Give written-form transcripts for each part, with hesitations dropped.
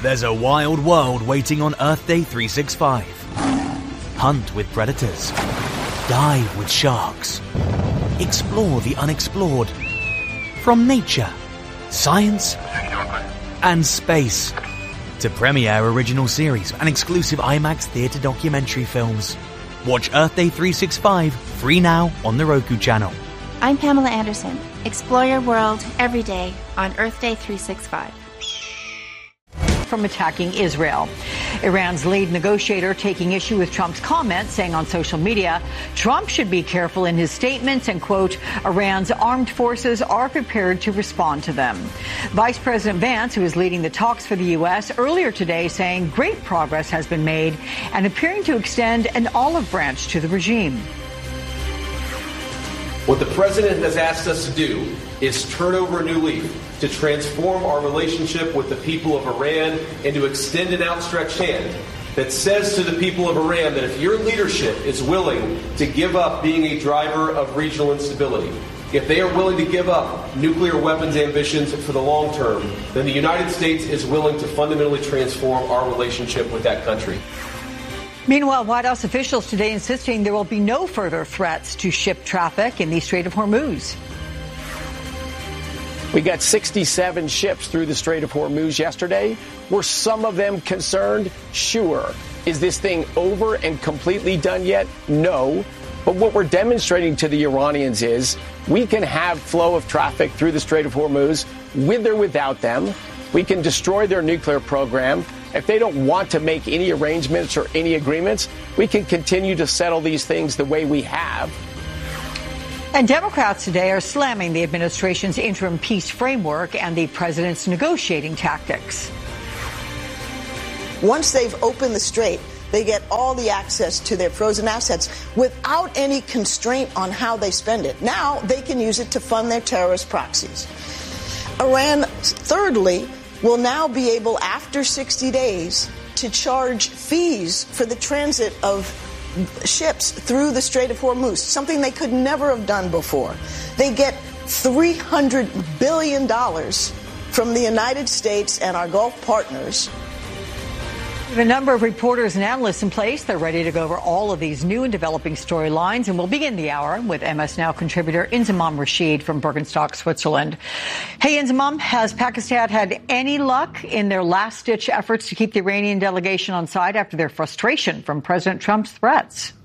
There's a wild world waiting on Earth Day 365. Hunt with predators. Dive with sharks. Explore the unexplored. From nature, science, and space. To premiere original series and exclusive IMAX theatre documentary films. Watch Earth Day 365 free now on the Roku channel. I'm Pamela Anderson. Explore your world every day on Earth Day 365. From attacking Israel. Iran's lead negotiator taking issue with Trump's comments, saying on social media, Trump should be careful in his statements and, quote, Iran's armed forces are prepared to respond to them. Vice President Vance, who is leading the talks for the U.S., earlier today saying great progress has been made and appearing to extend an olive branch to the regime. What the president has asked us to do is turn over a new leaf, to transform our relationship with the people of Iran and to extend an outstretched hand that says to the people of Iran that if your leadership is willing to give up being a driver of regional instability, if they are willing to give up nuclear weapons ambitions for the long term, then the United States is willing to fundamentally transform our relationship with that country. Meanwhile, White House officials today insisting there will be no further threats to ship traffic in the Strait of Hormuz. We got 67 ships through the Strait of Hormuz yesterday. Were some of them concerned? Sure. Is this thing over and completely done yet? No. But what we're demonstrating to the Iranians is we can have flow of traffic through the Strait of Hormuz with or without them. We can destroy their nuclear program. If they don't want to make any arrangements or any agreements, we can continue to settle these things the way we have. And Democrats today are slamming the administration's interim peace framework and the president's negotiating tactics. Once they've opened the strait, they get all the access to their frozen assets without any constraint on how they spend it. Now they can use it to fund their terrorist proxies. Iran, thirdly, will now be able, after 60 days, to charge fees for the transit of ships through the Strait of Hormuz, something they could never have done before. They get $300 billion from the United States and our Gulf partners. We have a number of reporters and analysts in place. They're ready to go over all of these new and developing storylines. And we'll begin the hour with MS Now contributor Inzamam Rashid from Bergenstock, Switzerland. Hey, Inzamam, has Pakistan had any luck in their last-ditch efforts to keep the Iranian delegation on side after their frustration from President Trump's threats?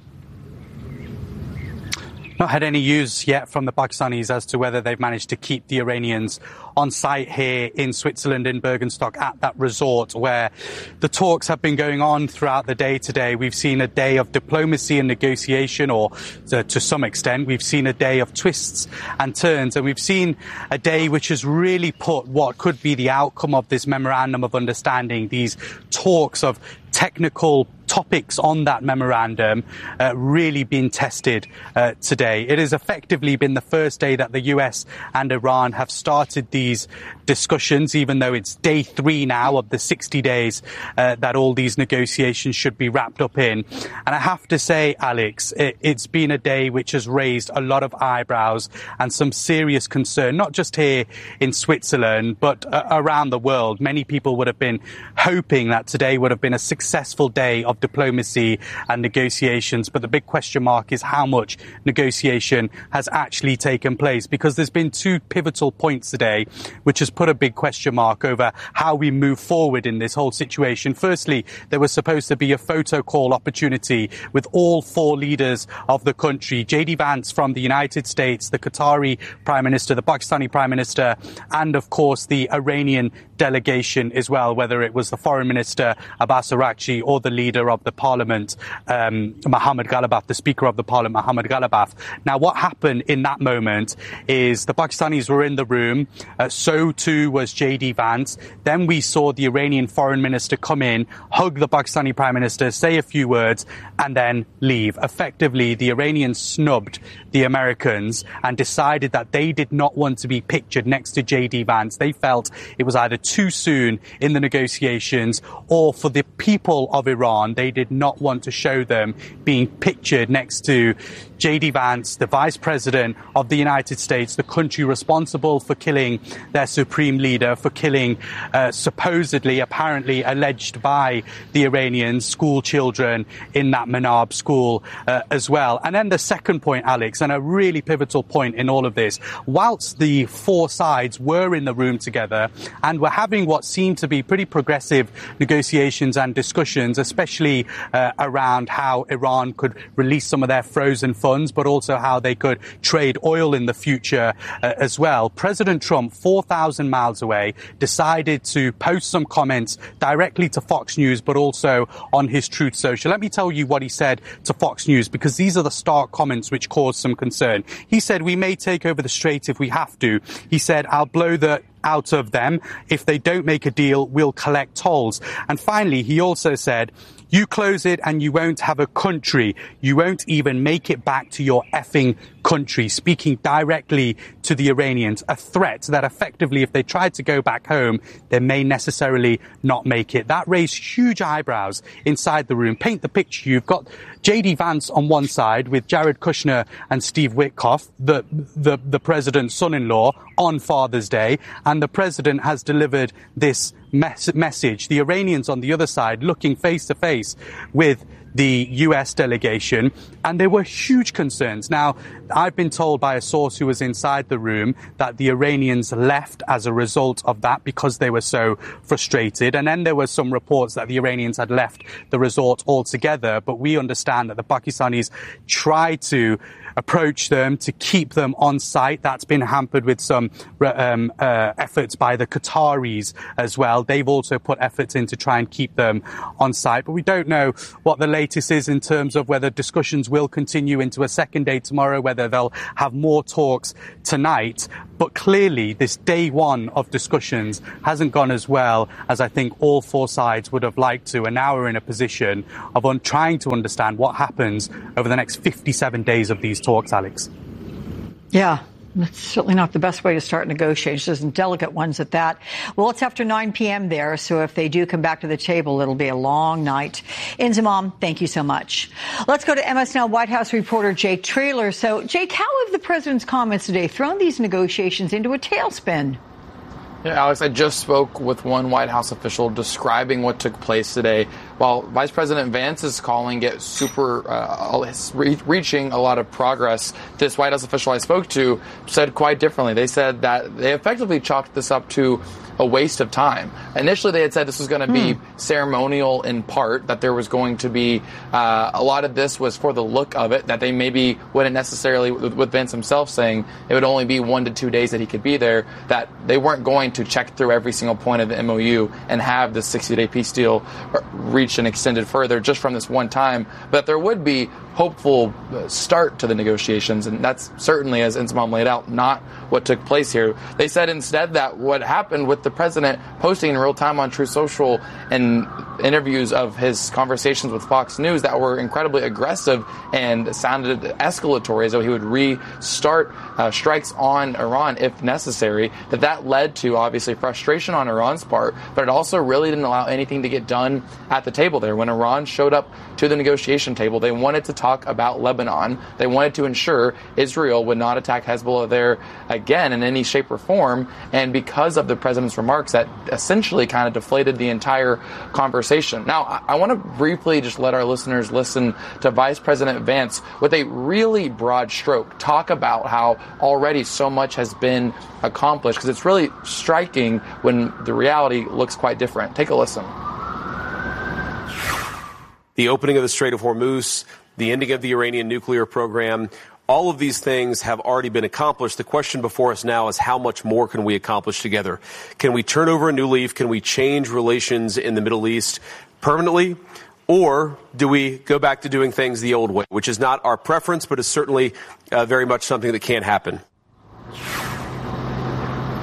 Not had any news yet from the Pakistanis as to whether they've managed to keep the Iranians on site here in Switzerland, in Bergenstock, at that resort where the talks have been going on throughout the day today. We've seen a day of diplomacy and negotiation, or to some extent, we've seen a day of twists and turns, and we've seen a day which has really put what could be the outcome of this memorandum of understanding, these talks of technical topics on that memorandum really been tested today. It has effectively been the first day that the US and Iran have started these discussions, even though it's day 3 now of the 60 days that all these negotiations should be wrapped up in. And I have to say, Alex, it's been a day which has raised a lot of eyebrows and some serious concern, not just here in Switzerland, but around the world. Many people would have been hoping that today would have been a successful day of diplomacy and negotiations, but the big question mark is how much negotiation has actually taken place, because there's been 2 pivotal points today which has put a big question mark over how we move forward in this whole situation. Firstly, there was supposed to be a photo call opportunity with all 4 leaders of the country, J.D. Vance from the United States, the Qatari Prime Minister, the Pakistani Prime Minister, and of course the Iranian delegation as well, whether it was the Foreign Minister Abbas Araghchi or the leader of the Parliament, Mohammad Ghalibaf, the Speaker of the Parliament, Mohammad Ghalibaf. Now, what happened in that moment is the Pakistanis were in the room, so too was J.D. Vance. Then we saw the Iranian Foreign Minister come in, hug the Pakistani Prime Minister, say a few words, and then leave. Effectively, the Iranians snubbed the Americans and decided that they did not want to be pictured next to J.D. Vance. They felt it was either too soon in the negotiations, or for the people of Iran, they did not want to show them being pictured next to J.D. Vance, the Vice President of the United States, the country responsible for killing their supreme leader, for killing supposedly, apparently alleged by the Iranians, school children in that Manab school as well. And then the second point, Alex, and a really pivotal point in all of this, whilst the four sides were in the room together and were having what seemed to be pretty progressive negotiations and discussions, especially around how Iran could release some of their frozen funds, but also how they could trade oil in the future as well. President Trump, 4,000 miles away, decided to post some comments directly to Fox News, but also on his Truth Social. Let me tell you what he said to Fox News, because these are the stark comments which caused some concern. He said, "We may take over the strait if we have to." He said, "I'll blow the out of them. If they don't make a deal, we'll collect tolls." And finally, he also said, "You close it and you won't have a country. You won't even make it back to your effing country," speaking directly to the Iranians, a threat that effectively, if they tried to go back home, they may necessarily not make it. That raised huge eyebrows inside the room. Paint the picture. You've got J.D. Vance on one side with Jared Kushner and Steve Witkoff, the president's son-in-law, on Father's Day, and the president has delivered this message. The Iranians on the other side looking face to face with the US delegation, and there were huge concerns. Now, I've been told by a source who was inside the room that the Iranians left as a result of that because they were so frustrated. And then there were some reports that the Iranians had left the resort altogether. But we understand that the Pakistanis tried to approach them to keep them on site. That's been hampered with some efforts by the Qataris as well. They've also put efforts in to try and keep them on site. But we don't know what the latest is in terms of whether discussions will continue into a second day tomorrow, whether they'll have more talks tonight. But clearly, this day one of discussions hasn't gone as well as I think all four sides would have liked to. And now we're in a position of trying to understand what happens over the next 57 days of these talks, Alex. Yeah. That's certainly not the best way to start negotiations, and delicate ones at that. Well, it's after 9 p.m. there, so if they do come back to the table, it'll be a long night. Inzamam, thank you so much. Let's go to MS Now White House reporter Jake Traylor. So, Jake, how have the president's comments today thrown these negotiations into a tailspin? Yeah, Alex, I just spoke with one White House official describing what took place today. While Vice President Vance is calling it reaching a lot of progress, this White House official I spoke to said quite differently. They said that they effectively chalked this up to a waste of time. Initially, they had said this was going to be ceremonial in part, that there was going to be a lot of this was for the look of it, that they maybe wouldn't necessarily, with Vance himself saying it would only be 1 to 2 days that he could be there, that they weren't going to check through every single point of the MOU and have the 60-day peace deal reached and extended further just from this one time, but there would be hopeful start to the negotiations, and that's certainly, as Inzamam laid out, not what took place here. They said instead that what happened with the president posting in real time on Truth Social and interviews of his conversations with Fox News that were incredibly aggressive and sounded escalatory, as though he would restart strikes on Iran if necessary, that led to obviously frustration on Iran's part, but it also really didn't allow anything to get done at the table there. When Iran showed up to the negotiation table, they wanted to talk about Lebanon. They wanted to ensure Israel would not attack Hezbollah there again in any shape or form, and because of the president's remarks, that essentially kind of deflated the entire conversation. Now, I want to briefly just let our listeners listen to Vice President Vance with a really broad stroke talk about how already so much has been accomplished, because it's really striking when the reality looks quite different. Take a listen. The opening of the Strait of Hormuz, the ending of the Iranian nuclear program, all of these things have already been accomplished. The question before us now is how much more can we accomplish together? Can we turn over a new leaf? Can we change relations in the Middle East permanently? Or do we go back to doing things the old way, which is not our preference, but is certainly very much something that can't happen?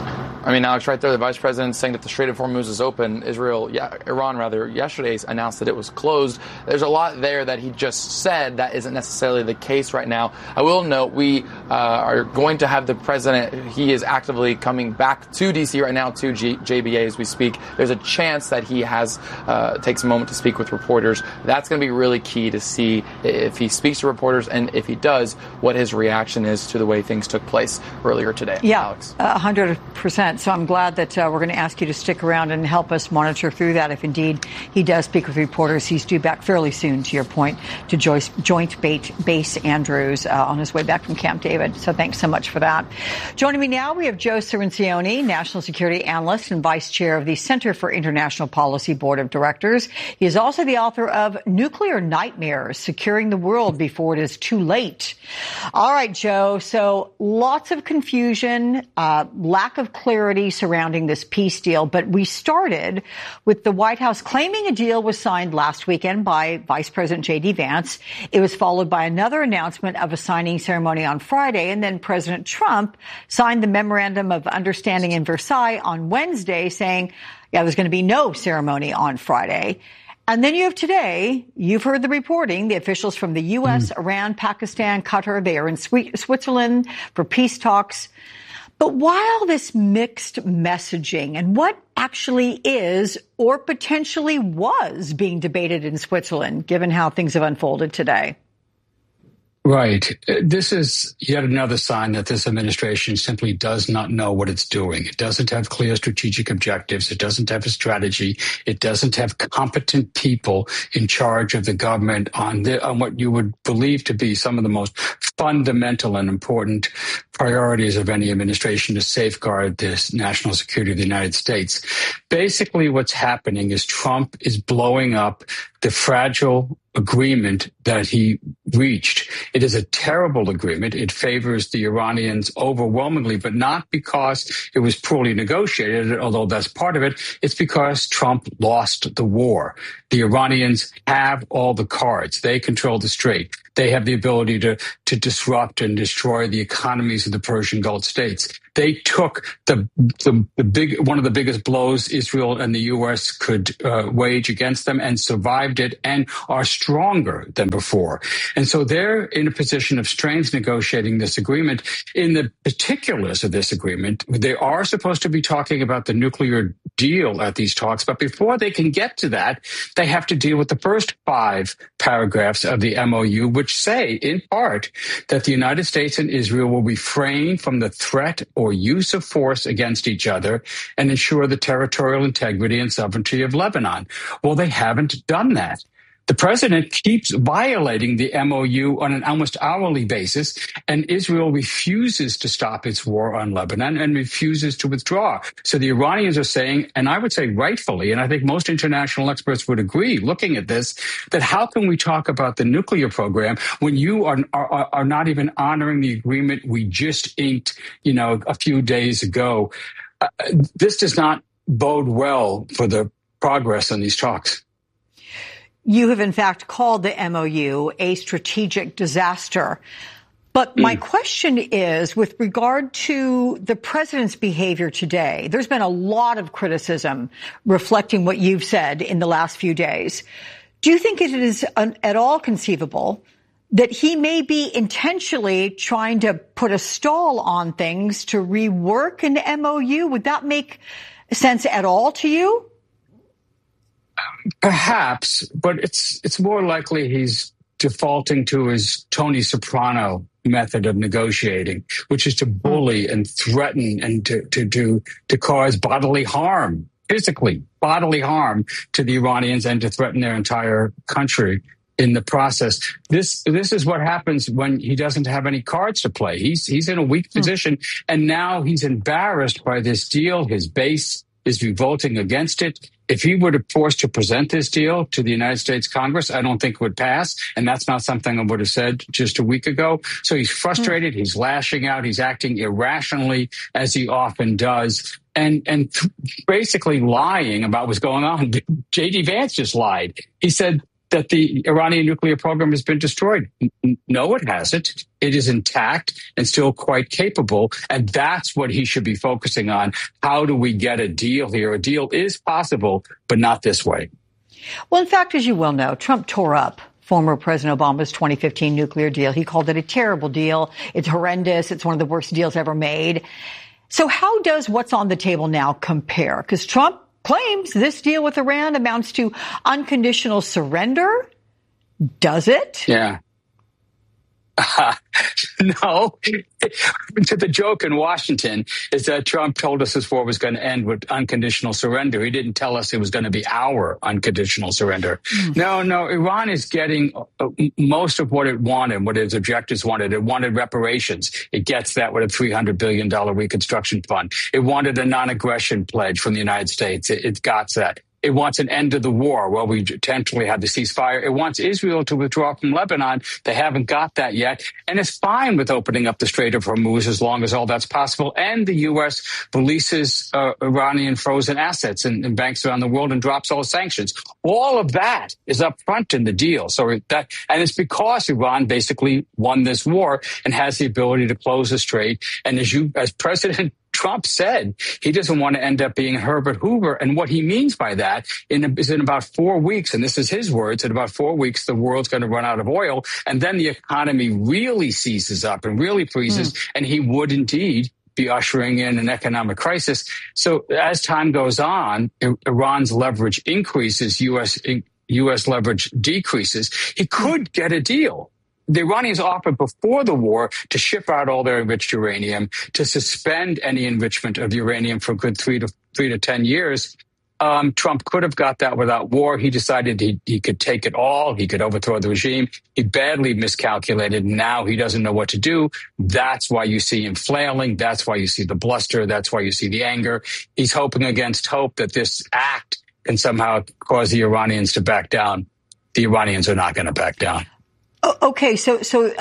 I mean, Alex, right there, the vice president saying that the Strait of Hormuz is open. Iran, yesterday announced that it was closed. There's a lot there that he just said that isn't necessarily the case right now. I will note we are going to have the president. He is actively coming back to D.C. right now to JBA as we speak. There's a chance that he takes a moment to speak with reporters. That's going to be really key to see if he speaks to reporters, and if he does, what his reaction is to the way things took place earlier today. Yeah, Alex. 100%. So I'm glad that we're going to ask you to stick around and help us monitor through that. If indeed he does speak with reporters, he's due back fairly soon, to your point, to Joint Base Andrews on his way back from Camp David. So thanks so much for that. Joining me now, we have Joe Cirincione, national security analyst and vice chair of the Center for International Policy Board of Directors. He is also the author of Nuclear Nightmares, Securing the World Before It Is Too Late. All right, Joe. So lots of confusion, lack of clarity surrounding this peace deal. But we started with the White House claiming a deal was signed last weekend by Vice President J.D. Vance. It was followed by another announcement of a signing ceremony on Friday. And then President Trump signed the Memorandum of Understanding in Versailles on Wednesday, saying, there's going to be no ceremony on Friday. And then you have today, you've heard the reporting, the officials from the U.S., Iran, Pakistan, Qatar, they are in Switzerland for peace talks. But while this mixed messaging and what actually is or potentially was being debated in Switzerland, given how things have unfolded today? Right. This is yet another sign that this administration simply does not know what it's doing. It doesn't have clear strategic objectives. It doesn't have a strategy. It doesn't have competent people in charge of the government on what you would believe to be some of the most fundamental and important priorities of any administration to safeguard this national security of the United States. Basically, what's happening is Trump is blowing up the fragile agreement that he reached. It is a terrible agreement. It favors the Iranians overwhelmingly, but not because it was poorly negotiated, although that's part of it. It's because Trump lost the war. The Iranians have all the cards. They control the strait. They have the ability to disrupt and destroy the economies of the Persian Gulf states. They took one of the biggest blows Israel and the U.S. could wage against them and survived it and are stronger than before. And so they're in a position of strength negotiating this agreement. In the particulars of this agreement, they are supposed to be talking about the nuclear deal at these talks. But before they can get to that, they have to deal with the first 5 paragraphs of the MOU, which say, in part, that the United States and Israel will refrain from the threat or use of force against each other and ensure the territorial integrity and sovereignty of Lebanon. Well, they haven't done that. The president keeps violating the MOU on an almost hourly basis, and Israel refuses to stop its war on Lebanon and refuses to withdraw. So the Iranians are saying, and I would say rightfully, and I think most international experts would agree looking at this, that how can we talk about the nuclear program when you are not even honoring the agreement we just inked, a few days ago? This does not bode well for the progress on these talks. You have, in fact, called the MOU a strategic disaster. But my question is, with regard to the president's behavior today, there's been a lot of criticism reflecting what you've said in the last few days. Do you think it is at all conceivable that he may be intentionally trying to put a stall on things to rework an MOU? Would that make sense at all to you? Perhaps, but it's more likely he's defaulting to his Tony Soprano method of negotiating, which is to bully and threaten and to cause bodily harm, physically bodily harm to the Iranians and to threaten their entire country in the process. This is what happens when he doesn't have any cards to play. He's in a weak position, and now he's embarrassed by this deal. His base is revolting against it. If he were forced to present this deal to the United States Congress, I don't think it would pass. And that's not something I would have said just a week ago. So he's frustrated. He's lashing out. He's acting irrationally, as he often does, and basically lying about what's going on. J.D. Vance just lied. He said that the Iranian nuclear program has been destroyed. No, it hasn't. It is intact and still quite capable. And that's what he should be focusing on. How do we get a deal here? A deal is possible, but not this way. Well, in fact, as you well know, Trump tore up former President Obama's 2015 nuclear deal. He called it a terrible deal. It's horrendous. It's one of the worst deals ever made. So how does what's on the table now compare? Because Trump claims this deal with Iran amounts to unconditional surrender. Does it? Yeah. No. The joke in Washington is that Trump told us this war was going to end with unconditional surrender. He didn't tell us it was going to be our unconditional surrender. No, Iran is getting most of what it wanted, what its objectives wanted. It wanted reparations. It gets that with a $300 billion reconstruction fund. It wanted a non-aggression pledge from the United States. It got that. It wants an end to the war. Well, we potentially had the ceasefire. It wants Israel to withdraw from Lebanon. They haven't got that yet. And it's fine with opening up the Strait of Hormuz as long as all that's possible. And the U.S. releases Iranian frozen assets in banks around the world and drops all sanctions. All of that is up front in the deal. And it's because Iran basically won this war and has the ability to close the strait. And as President Trump said, he doesn't want to end up being Herbert Hoover. And what he means by that is in about 4 weeks, and this is his words, in about 4 weeks, the world's going to run out of oil. And then the economy really seizes up and really freezes. And he would indeed be ushering in an economic crisis. So as time goes on, Iran's leverage increases, U.S. leverage decreases. He could get a deal. The Iranians offered before the war to ship out all their enriched uranium, to suspend any enrichment of uranium for a good 3 to 10 years. Trump could have got that without war. He decided he could take it all. He could overthrow the regime. He badly miscalculated. Now he doesn't know what to do. That's why you see him flailing. That's why you see the bluster. That's why you see the anger. He's hoping against hope that this act can somehow cause the Iranians to back down. The Iranians are not going to back down. Okay, so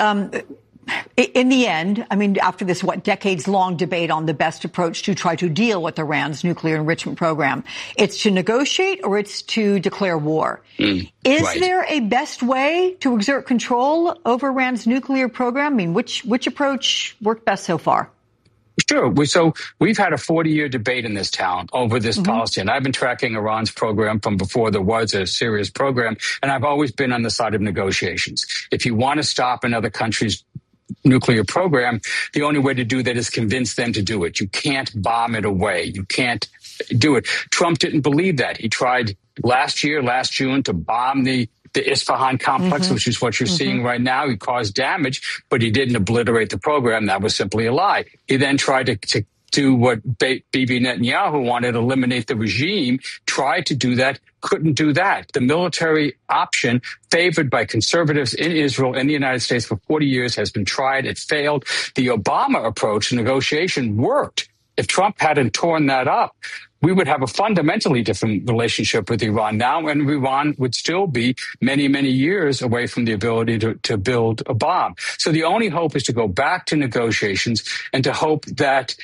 in the end, I mean, after this, decades-long debate on the best approach to try to deal with Iran's nuclear enrichment program, it's to negotiate or it's to declare war. Is there a best way to exert control over Iran's nuclear program? I mean, which approach worked best so far? Sure. So we've had a 40-year debate in this town over this policy, and I've been tracking Iran's program from before there was a serious program, and I've always been on the side of negotiations. If you want to stop another country's nuclear program, the only way to do that is convince them to do it. You can't bomb it away. You can't do it. Trump didn't believe that. He tried last June, to bomb the Isfahan complex, which is what you're seeing right now. He caused damage, but he didn't obliterate the program. That was simply a lie. He then tried to do what Bibi Netanyahu wanted, eliminate the regime, tried to do that, couldn't do that. The military option favored by conservatives in Israel and the United States for 40 years has been tried. It failed. The Obama approach to negotiation worked. If Trump hadn't torn that up, we would have a fundamentally different relationship with Iran now, and Iran would still be many, many years away from the ability to build a bomb. So the only hope is to go back to negotiations and to hope that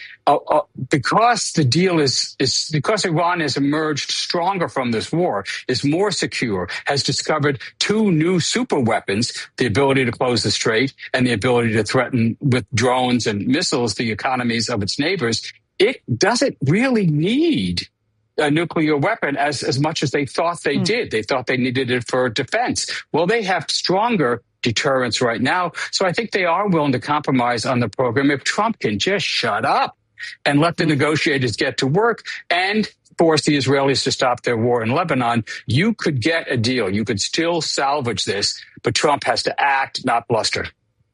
because the deal because Iran has emerged stronger from this war, is more secure, has discovered 2 new super weapons, the ability to close the strait and the ability to threaten with drones and missiles the economies of its neighbors, it doesn't really need a nuclear weapon as much as they thought they did. They thought they needed it for defense. Well, they have stronger deterrence right now. So I think they are willing to compromise on the program if Trump can just shut up and let the negotiators get to work and force the Israelis to stop their war in Lebanon. You could get a deal. You could still salvage this, but Trump has to act, not bluster.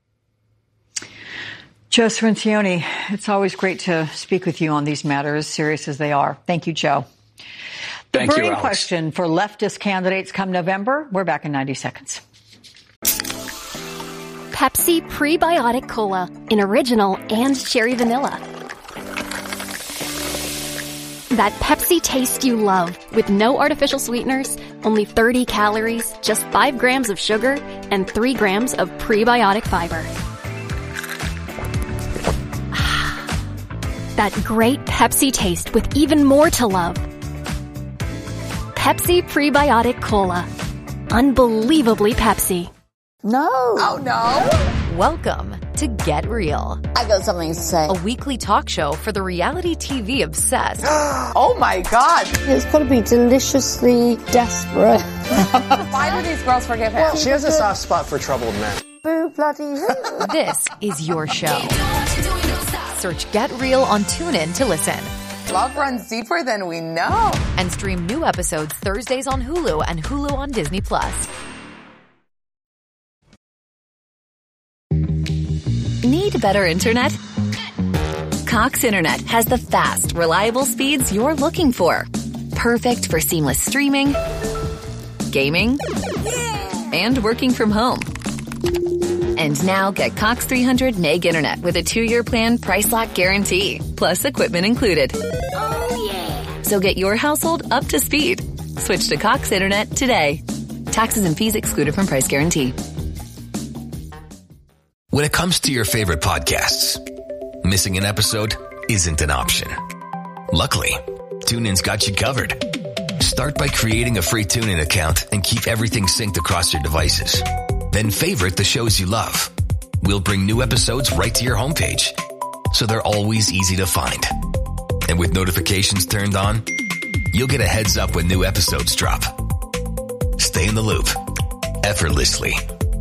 Joe Cirincione, it's always great to speak with you on these matters, serious as they are. Thank you, Joe. Thank you, burning Alex. question for leftist candidates come November. We're back in 90 seconds. Pepsi Prebiotic Cola in original and cherry vanilla. That Pepsi taste you love with no artificial sweeteners, only 30 calories, just 5 grams of sugar, and 3 grams of prebiotic fiber. That great Pepsi taste with even more to love. Pepsi Prebiotic Cola. unbelievably Pepsi. No. Oh, no. Welcome to Get Real. I got something to say. A weekly talk show for the reality TV obsessed. Oh, my God. It's got to be deliciously desperate. Why do these girls forgive him? She has a soft spot for troubled men. Boo bloody who. This is your show. Search Get Real on TuneIn to listen. Love runs deeper than we know. And stream new episodes Thursdays on Hulu and Hulu on Disney+. Need better internet? Cox Internet has the fast, reliable speeds you're looking for. Perfect for seamless streaming, gaming, and working from home. And now get Cox 300 meg internet with a 2-year plan price lock guarantee, plus equipment included. Oh, yeah. So get your household up to speed. Switch to Cox Internet today. Taxes and fees excluded from price guarantee. When it comes to your favorite podcasts, missing an episode isn't an option. Luckily, TuneIn's got you covered. Start by creating a free TuneIn account and keep everything synced across your devices. Then favorite the shows you love. We'll bring new episodes right to your homepage, so they're always easy to find. And with notifications turned on, you'll get a heads up when new episodes drop. Stay in the loop, effortlessly.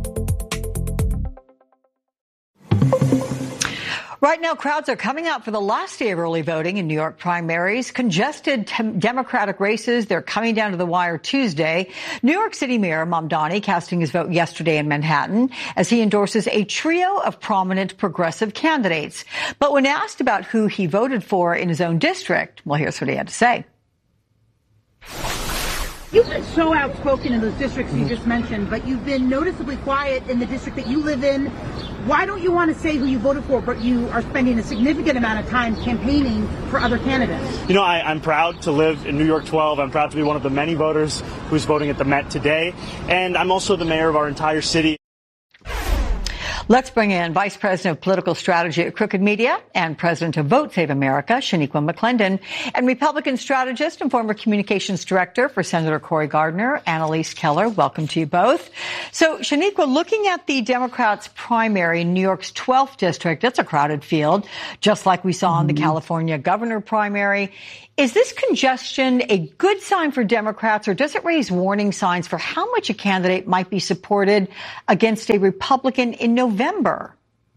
Right now, crowds are coming out for the last day of early voting in New York primaries. Congested Democratic races, they're coming down to the wire Tuesday. New York City Mayor Mamdani casting his vote yesterday in Manhattan as he endorses a trio of prominent progressive candidates. But when asked about who he voted for in his own district, well, here's what he had to say. You've been so outspoken in those districts you just mentioned, but you've been noticeably quiet in the district that you live in. Why don't you want to say who you voted for, but you are spending a significant amount of time campaigning for other candidates? You know, I'm proud to live in New York 12. I'm proud to be one of the many voters who's voting at the Met today. And I'm also the mayor of our entire city. Let's bring in Vice President of Political Strategy at Crooked Media and President of Vote Save America, Shaniqua McClendon, and Republican strategist and former communications director for Senator Cory Gardner, Annalise Keller. Welcome to you both. So, Shaniqua, looking at the Democrats' primary in New York's 12th district, it's a crowded field, just like we saw in the California governor primary. Is this congestion a good sign for Democrats, or does it raise warning signs for how much a candidate might be supported against a Republican in November?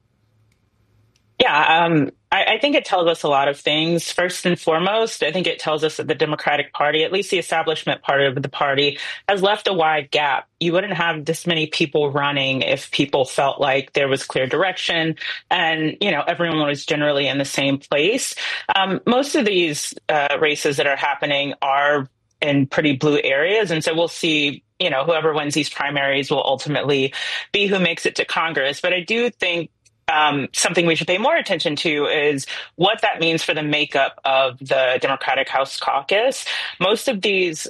Yeah, I think it tells us a lot of things. First and foremost, I think it tells us that the Democratic Party, at least the establishment part of the party, has left a wide gap. You wouldn't have this many people running if people felt like there was clear direction and, you know, everyone was generally in the same place. Most of these races that are happening are in pretty blue areas. And so we'll see, you know, whoever wins these primaries will ultimately be who makes it to Congress. But I do think something we should pay more attention to is what that means for the makeup of the Democratic House caucus. Most of these,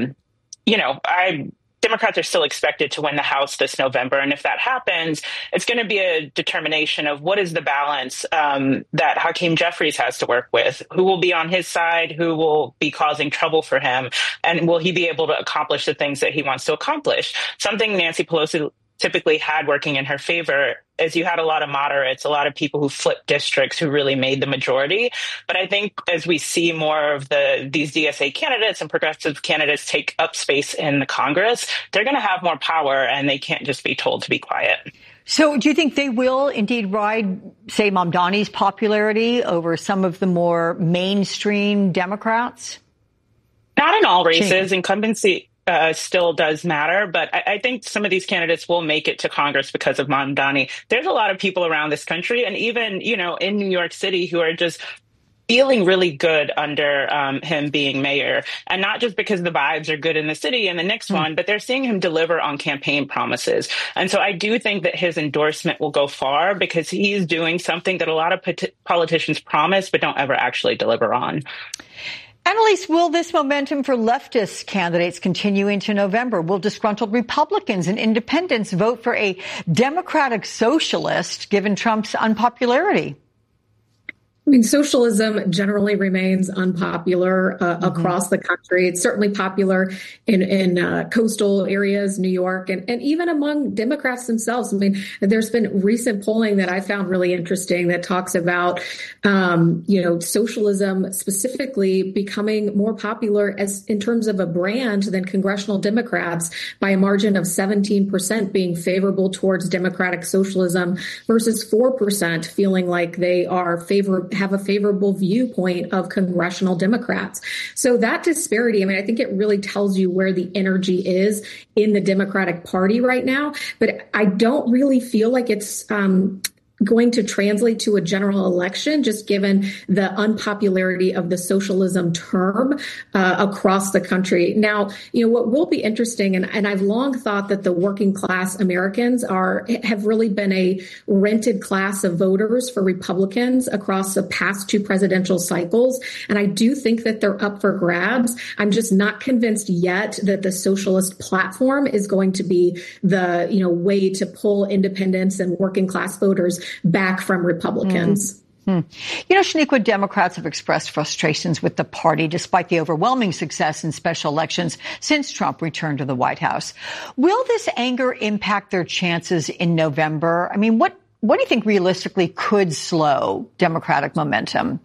Democrats are still expected to win the House this November. And if that happens, it's going to be a determination of what is the balance that Hakeem Jeffries has to work with. Who will be on his side? Who will be causing trouble for him? And will he be able to accomplish the things that he wants to accomplish? Something Nancy Pelosi typically had working in her favor is you had a lot of moderates, a lot of people who flipped districts who really made the majority. But I think as we see more of these DSA candidates and progressive candidates take up space in the Congress, they're going to have more power and they can't just be told to be quiet. So do you think they will indeed ride, say, Mamdani's popularity over some of the more mainstream Democrats? Not in all races. Incumbency still does matter, but I think some of these candidates will make it to Congress because of Mamdani. There's a lot of people around this country and even, in New York City who are just feeling really good under him being mayor. And not just because the vibes are good in the city and the next one, but they're seeing him deliver on campaign promises. And so I do think that his endorsement will go far because he's doing something that a lot of politicians promise but don't ever actually deliver on. Annalise, will this momentum for leftist candidates continue into November? Will disgruntled Republicans and independents vote for a Democratic socialist given Trump's unpopularity? I mean, socialism generally remains unpopular across the country. It's certainly popular in coastal areas, New York, and even among Democrats themselves. I mean, there's been recent polling that I found really interesting that talks about, socialism specifically becoming more popular as in terms of a brand than congressional Democrats by a margin of 17% being favorable towards democratic socialism versus 4% feeling like they are have a favorable viewpoint of congressional Democrats. So that disparity, I mean, I think it really tells you where the energy is in the Democratic Party right now. But I don't really feel like it's going to translate to a general election, just given the unpopularity of the socialism term across the country. Now, what will be interesting, and I've long thought that the working class Americans have really been a rented class of voters for Republicans across the past two presidential cycles. And I do think that they're up for grabs. I'm just not convinced yet that the socialist platform is going to be the, way to pull independents and working class voters back from Republicans. Shaniqua, Democrats have expressed frustrations with the party despite the overwhelming success in special elections since Trump returned to the White House. Will this anger impact their chances in November? I mean, what do you think realistically could slow Democratic momentum?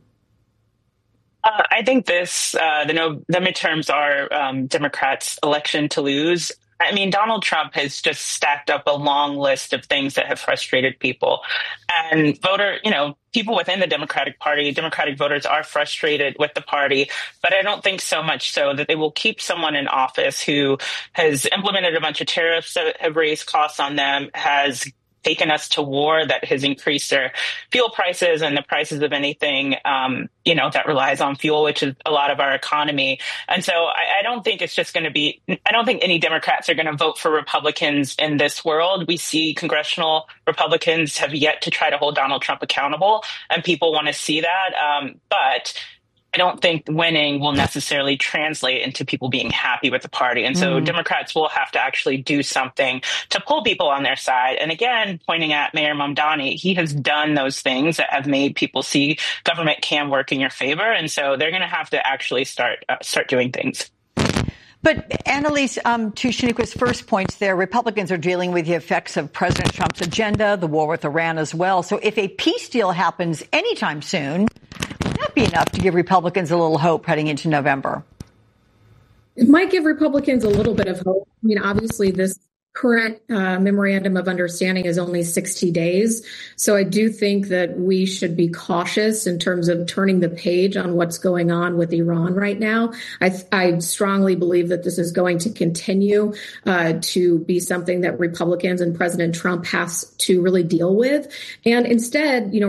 I think the midterms are Democrats' election to lose. I mean, Donald Trump has just stacked up a long list of things that have frustrated people. And people within the Democratic Party, Democratic voters are frustrated with the party, but I don't think so much so that they will keep someone in office who has implemented a bunch of tariffs that have raised costs on them, has taken us to war, that has increased their fuel prices and the prices of anything, that relies on fuel, which is a lot of our economy. And so I don't think it's just going to be, I don't think any Democrats are going to vote for Republicans in this world. We see congressional Republicans have yet to try to hold Donald Trump accountable, and people want to see that. But I don't think winning will necessarily translate into people being happy with the party. And so Democrats will have to actually do something to pull people on their side. And again, pointing at Mayor Mamdani, he has done those things that have made people see government can work in your favor. And so they're going to have to actually start doing things. But Annalise, to Shaniqua's first points there, Republicans are dealing with the effects of President Trump's agenda, the war with Iran as well. So if a peace deal happens anytime soon, would that be enough to give Republicans a little hope heading into November? It might give Republicans a little bit of hope. I mean, obviously, this current memorandum of understanding is only 60 days. So I do think that we should be cautious in terms of turning the page on what's going on with Iran right now. I strongly believe that this is going to continue to be something that Republicans and President Trump has to really deal with. And instead,